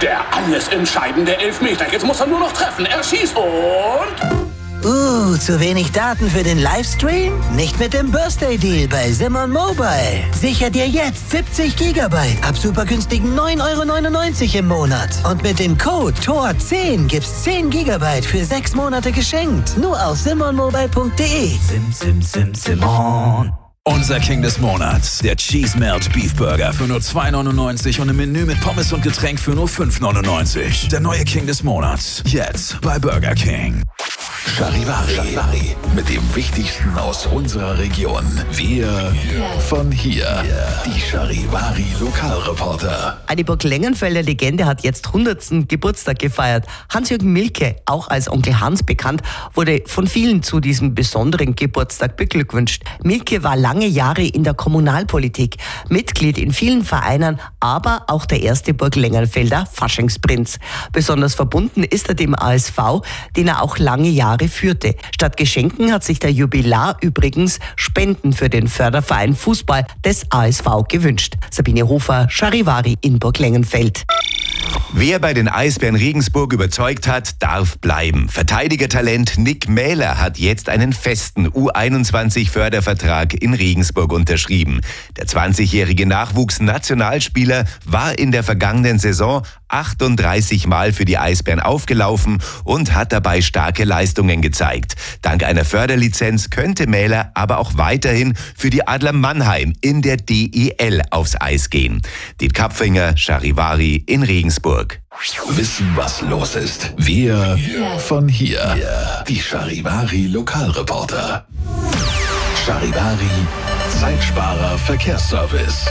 Der alles entscheidende Elfmeter. Jetzt muss er nur noch treffen. Er schießt und... Zu wenig Daten für den Livestream? Nicht mit dem Birthday Deal bei Simon Mobile. Sicher dir jetzt 70 Gigabyte ab super günstigen 9,99 € im Monat. Und mit dem Code TOR10 gibt's 10 Gigabyte für 6 Monate geschenkt. Nur auf simonmobile.de. Simon. Unser King des Monats, der Cheese Melt Beef Burger für nur 2,99 € und im Menü mit Pommes und Getränk für nur 5,99 €. Der neue King des Monats, jetzt bei Burger King. Charivari. Mit dem Wichtigsten aus unserer Region. Wir von hier. Die Charivari Lokalreporter. Eine Burg-Lengenfelder Legende hat jetzt 100. Geburtstag gefeiert. Hans-Jürgen Mielke, auch als Onkel Hans bekannt, wurde von vielen zu diesem besonderen Geburtstag beglückwünscht. Mielke war lange Jahre in der Kommunalpolitik, Mitglied in vielen Vereinen, aber auch der erste Burg-Lengenfelder Faschingsprinz. Besonders verbunden ist er dem ASV, den er auch lange Jahre führte. Statt Geschenken hat sich der Jubilar übrigens Spenden für den Förderverein Fußball des ASV gewünscht. Sabine Hofer, Charivari in Burg-Lengenfeld. Wer bei den Eisbären Regensburg überzeugt hat, darf bleiben. Verteidigertalent Nick Mähler hat jetzt einen festen U21-Fördervertrag in Regensburg unterschrieben. Der 20-jährige Nachwuchsnationalspieler war in der vergangenen Saison 38 Mal für die Eisbären aufgelaufen und hat dabei starke Leistungen gezeigt. Dank einer Förderlizenz könnte Mähler aber auch weiterhin für die Adler Mannheim in der DEL aufs Eis gehen. Die Kapfinger Charivari in Regensburg. Wissen, was los ist. Wir von hier. Die Charivari Lokalreporter. Charivari Zeitsparer Verkehrsservice.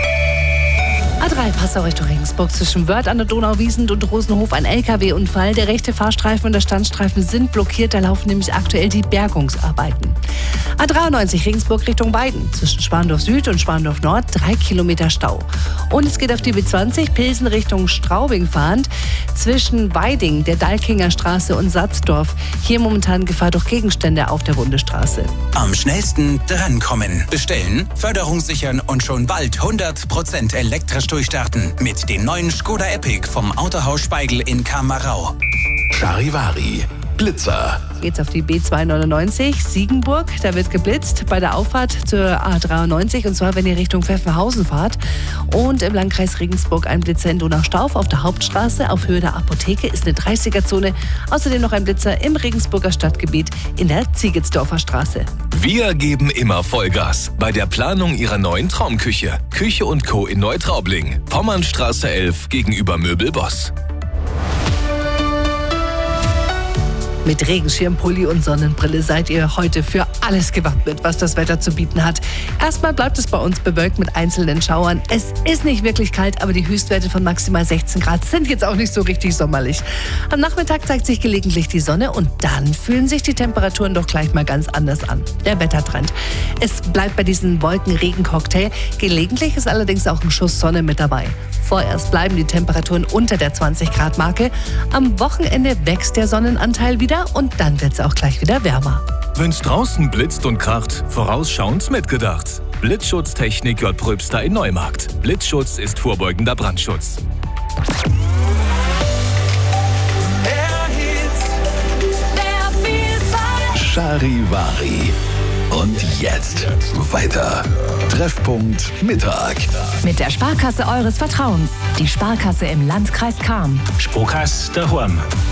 A3 Passau Richtung Regensburg zwischen Wörth an der Donau, Wiesent und Rosenhof ein LKW-Unfall. Der rechte Fahrstreifen und der Standstreifen sind blockiert. Da laufen nämlich aktuell die Bergungsarbeiten. A93 Regensburg Richtung Weiden zwischen Schwandorf Süd und Schwandorf Nord 3 Kilometer Stau. Und es geht auf die B20 Pilsen Richtung Straubing fahrend zwischen Weiding, der Dalkinger Straße und Satzdorf. Hier momentan Gefahr durch Gegenstände auf der Bundesstraße. Am schnellsten drankommen. Bestellen, Förderung sichern und schon bald 100% elektrisch durchstarten mit dem neuen Skoda Epic vom Autohaus Speigel in Kamerau. Charivari Blitzer. Geht's auf die B299 Siegenburg. Da wird geblitzt bei der Auffahrt zur A93 und zwar, wenn ihr Richtung Pfeffenhausen fahrt. Und im Landkreis Regensburg ein Blitzer in Donaustauf auf der Hauptstraße auf Höhe der Apotheke ist eine 30er-Zone. Außerdem noch ein Blitzer im Regensburger Stadtgebiet in der Ziegelsdorfer Straße. Wir geben immer Vollgas bei der Planung Ihrer neuen Traumküche. Küche & Co. in Neutraubling. Pommernstraße 11 gegenüber Möbelboss. Mit Regenschirm, Pulli und Sonnenbrille seid ihr heute für alles gewappnet, was das Wetter zu bieten hat. Erstmal bleibt es bei uns bewölkt mit einzelnen Schauern. Es ist nicht wirklich kalt, aber die Höchstwerte von maximal 16 Grad sind jetzt auch nicht so richtig sommerlich. Am Nachmittag zeigt sich gelegentlich die Sonne und dann fühlen sich die Temperaturen doch gleich mal ganz anders an. Der Wettertrend. Es bleibt bei diesem Wolken-Regen-Cocktail. Gelegentlich ist allerdings auch ein Schuss Sonne mit dabei. Vorerst bleiben die Temperaturen unter der 20-Grad-Marke. Am Wochenende wächst der Sonnenanteil wieder und dann wird es auch gleich wieder wärmer. Wenn's draußen blitzt und kracht, vorausschauend mitgedacht. Blitzschutztechnik J. Pröbster in Neumarkt. Blitzschutz ist vorbeugender Brandschutz. Charivari. Und jetzt weiter. Treffpunkt Mittag. Mit der Sparkasse eures Vertrauens. Die Sparkasse im Landkreis Cham. Sparkasse daheim.